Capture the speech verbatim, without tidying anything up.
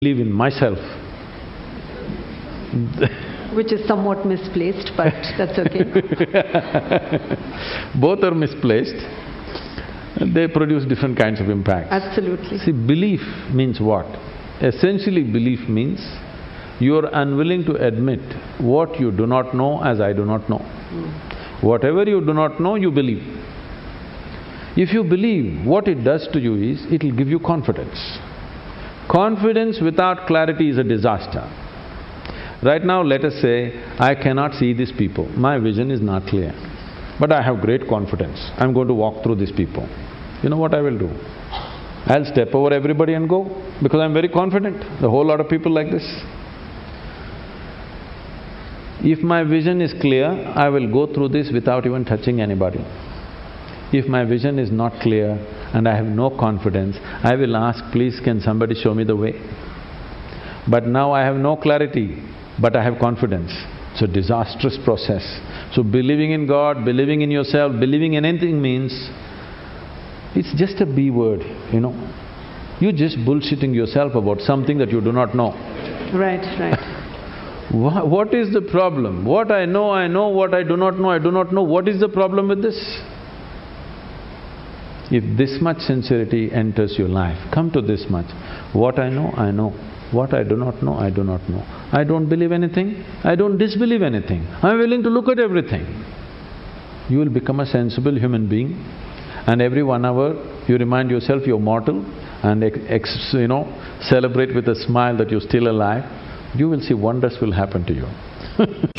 believe in myself. Which is somewhat misplaced, but that's okay. Both are misplaced. They produce different kinds of impacts. Absolutely. See, belief means what? Essentially, belief means you are unwilling to admit what you do not know as I do not know. Mm. Whatever you do not know, you believe. If you believe, what it does to you is, it'll give you confidence. Confidence without clarity is a disaster. Right now, let us say, I cannot see these people, my vision is not clear. But I have great confidence, I'm going to walk through these people. You know what I will do? I'll step over everybody and go, because I'm very confident, the whole lot of people like this. If my vision is clear, I will go through this without even touching anybody. If my vision is not clear and I have no confidence, I will ask, please can somebody show me the way? But now I have no clarity, but I have confidence. It's a disastrous process. So believing in God, believing in yourself, believing in anything means, it's just a B word, you know. You're just bullshitting yourself about something that you do not know. Right, right. What is the problem? What I know, I know, what I do not know, I do not know. What is the problem with this? If this much sincerity enters your life, come to this much. What I know, I know. What I do not know, I do not know. I don't believe anything, I don't disbelieve anything. I'm willing to look at everything. You will become a sensible human being, and every one hour you remind yourself you're mortal and ex, ex you know, celebrate with a smile that you're still alive. You will see wonders will happen to you.